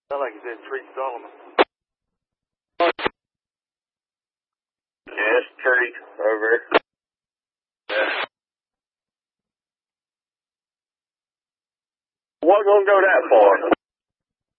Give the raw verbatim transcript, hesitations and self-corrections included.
Sound like he said Treat Solomon. Yes, Treat, over. Yeah. What gonna go that far?